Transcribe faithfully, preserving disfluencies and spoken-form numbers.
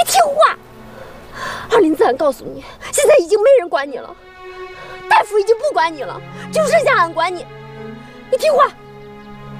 你听话。二林子俺告诉你，现在已经没人管你了，大夫已经不管你了，就剩下俺管你。你听话。